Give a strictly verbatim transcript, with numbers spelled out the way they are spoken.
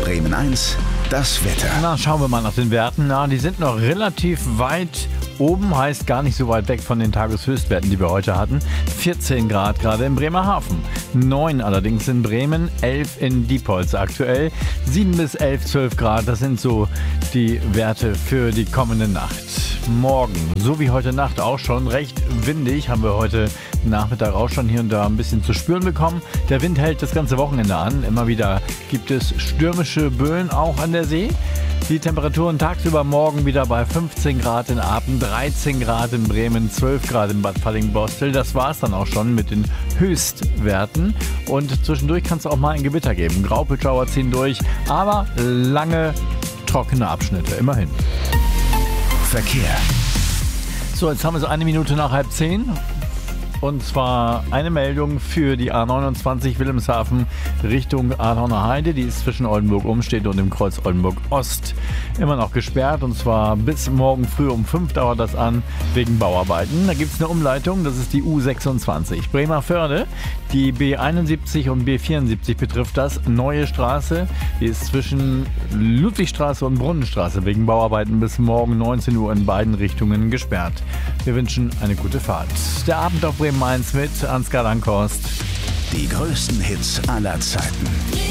Bremen eins, das Wetter. Na, schauen wir mal nach den Werten. Na, die sind noch relativ weit oben, heißt gar nicht so weit weg von den Tageshöchstwerten, die wir heute hatten. vierzehn Grad gerade in Bremerhaven. neun allerdings in Bremen, elf in Diepholz aktuell. sieben bis elf, zwölf Grad, das sind so die Werte für die kommende Nacht. Morgen, so wie heute Nacht auch schon, recht windig, haben wir heute Nachmittag auch schon hier und da ein bisschen zu spüren bekommen. Der Wind hält das ganze Wochenende an. Immer wieder gibt es stürmische Böen auch an der See. Die Temperaturen tagsüber morgen wieder bei fünfzehn Grad in Apen, dreizehn Grad in Bremen, zwölf Grad in Bad Fallingbostel. Das war es dann auch schon mit den Höchstwerten. Und zwischendurch kann es auch mal ein Gewitter geben. Graupelschauer ziehen durch, aber lange trockene Abschnitte, immerhin. Verkehr. So, jetzt haben wir so eine Minute nach halb zehn. Und zwar eine Meldung für die A neunundzwanzig Wilhelmshaven Richtung Adorner Heide. Die ist zwischen Oldenburg-Umstedt und dem Kreuz Oldenburg-Ost immer noch gesperrt. Und zwar bis morgen früh um fünf dauert das an, wegen Bauarbeiten. Da gibt es eine Umleitung, das ist die U sechsundzwanzig. Bremerförde, die B einundsiebzig und B vierundsiebzig betrifft das. Neue Straße, die ist zwischen Ludwigstraße und Brunnenstraße wegen Bauarbeiten bis morgen neunzehn Uhr in beiden Richtungen gesperrt. Wir wünschen eine gute Fahrt. Der Abend auf Bremen eins mit Ansgar Lankhorst. Die größten Hits aller Zeiten.